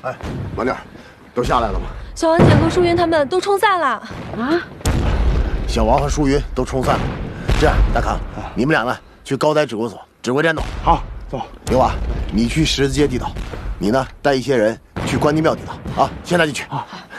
哎，慢点，都下来了吗？ 小王姐和淑云他们都冲散了。 啊？ 小王和淑云都冲散了。这样，大康，你们俩呢，去高台指挥所指挥战斗。 好，走。 刘娃，你去十字街地道，你呢带一些人去关帝庙地道啊，先带进去。 好。